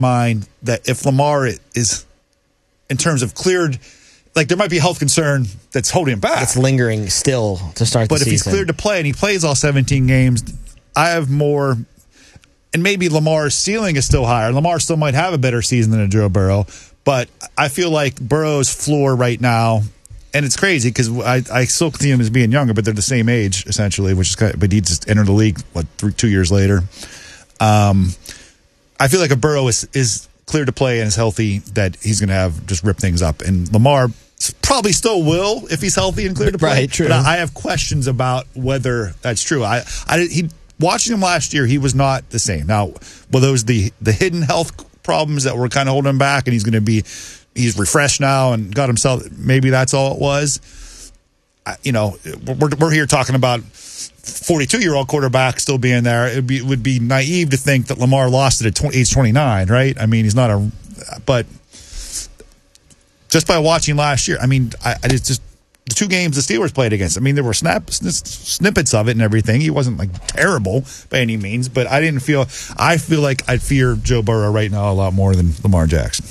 mind that if Lamar is, in terms of cleared, like there might be a health concern that's holding him back. It's lingering still to start the season. But if he's cleared to play and he plays all 17 games, I have more, and maybe Lamar's ceiling is still higher. Lamar still might have a better season than a Joe Burrow, but I feel like Burrow's floor right now, and it's crazy because I still see him as being younger, but they're the same age essentially, which is kind of, but he just entered the league 2 years later. I feel like a Burrow is clear to play and is healthy, that he's going to have just rip things up, and Lamar probably still will if he's healthy and clear to play. Right, true. But I have questions about whether that's true. Watching him last year, he was not the same. Now, were those the hidden health problems that were kind of holding him back, and he's refreshed now and got himself, maybe that's all it was. We're here talking about 42-year-old quarterback still being there. It would be naive to think that Lamar lost it at age 29, right? I mean, he's not but just by watching last year, I mean, it's just the 2 games the Steelers played against. I mean, there were snippets of it and everything. He wasn't like terrible by any means, but I feel like I fear Joe Burrow right now a lot more than Lamar Jackson.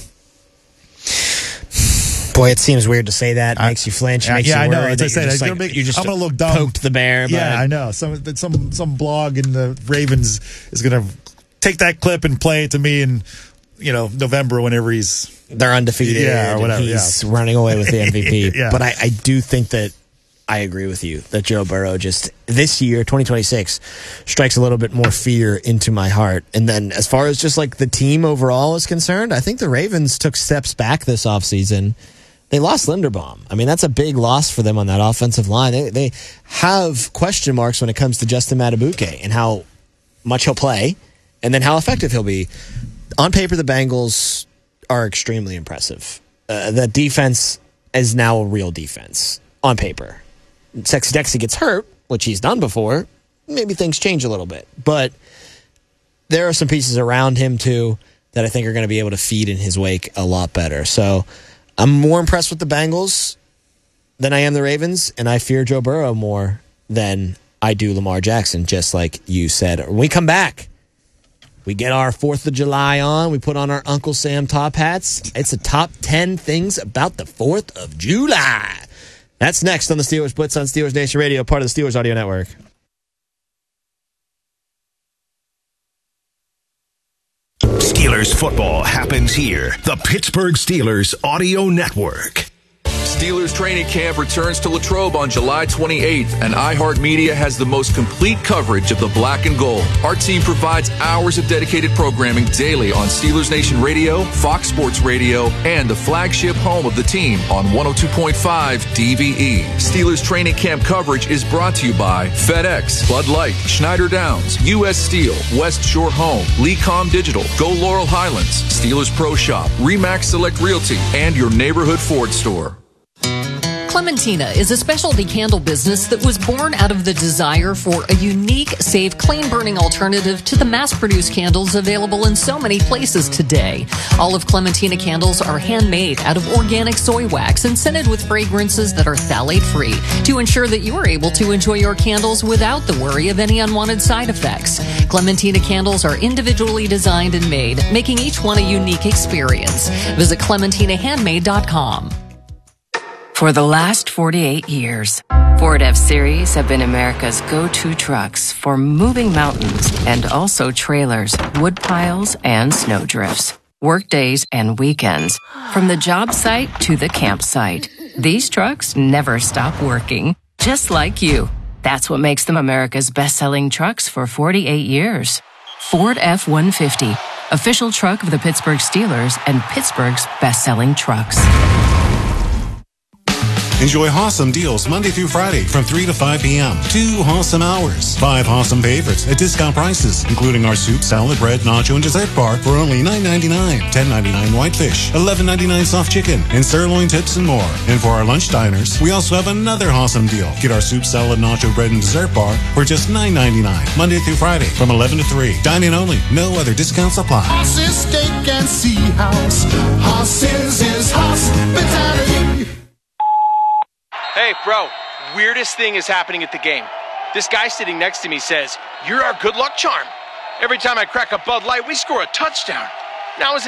Boy, it seems weird to say that. It makes you flinch. It makes you worry. I know. As I said, I'm going to look dumb. Poked the bear. But yeah, I know. Some blog in the Ravens is going to take that clip and play it to me in November whenever they're undefeated. Yeah, or whatever. He's running away with the MVP. Yeah. But I do think that I agree with you that Joe Burrow just this year, 2026, strikes a little bit more fear into my heart. And then as far as just like the team overall is concerned, I think the Ravens took steps back this offseason. They lost Linderbaum. I mean, that's a big loss for them on that offensive line. They have question marks when it comes to Justin Madubuike and how much he'll play and then how effective he'll be. On paper, the Bengals are extremely impressive. The defense is now a real defense on paper. Sexy Dexy gets hurt, which he's done before. Maybe things change a little bit. But there are some pieces around him, too, that I think are going to be able to feed in his wake a lot better. So I'm more impressed with the Bengals than I am the Ravens, and I fear Joe Burrow more than I do Lamar Jackson, just like you said. When we come back, we get our 4th of July on. We put on our Uncle Sam top hats. It's the top 10 things about the 4th of July. That's next on the Steelers Blitz on Steelers Nation Radio, part of the Steelers Audio Network. Steelers football happens here. The Pittsburgh Steelers Audio Network. Steelers training camp returns to Latrobe on July 28th, and iHeartMedia has the most complete coverage of the black and gold. Our team provides hours of dedicated programming daily on Steelers Nation Radio, Fox Sports Radio, and the flagship home of the team on 102.5 DVE. Steelers training camp coverage is brought to you by FedEx, Bud Light, Schneider Downs, U.S. Steel, West Shore Home, Lecom Digital, Go Laurel Highlands, Steelers Pro Shop, Remax Select Realty, and your neighborhood Ford store. Clementina is a specialty candle business that was born out of the desire for a unique, safe, clean-burning alternative to the mass-produced candles available in so many places today. All of Clementina candles are handmade out of organic soy wax and scented with fragrances that are phthalate-free to ensure that you are able to enjoy your candles without the worry of any unwanted side effects. Clementina candles are individually designed and made, making each one a unique experience. Visit ClementinaHandmade.com. For the last 48 years, Ford F-Series have been America's go-to trucks for moving mountains and also trailers, wood piles, and snow drifts. Workdays and weekends, from the job site to the campsite. These trucks never stop working, just like you. That's what makes them America's best-selling trucks for 48 years. Ford F-150, official truck of the Pittsburgh Steelers and Pittsburgh's best-selling trucks. Enjoy awesome deals Monday through Friday from 3 to 5 p.m. 2 awesome hours. 5 awesome favorites at discount prices, including our soup, salad, bread, nacho, and dessert bar for only $9.99. $10.99 whitefish, $11.99 soft chicken, and sirloin tips and more. And for our lunch diners, we also have another awesome deal. Get our soup, salad, nacho, bread, and dessert bar for just $9.99. Monday through Friday from 11 to 3. Dine-in only. No other discounts apply. Horses, steak, and sea house. Horses is hospitality. Hey, bro, weirdest thing is happening at the game. This guy sitting next to me says, "You're our good luck charm. Every time I crack a Bud Light, we score a touchdown." Now is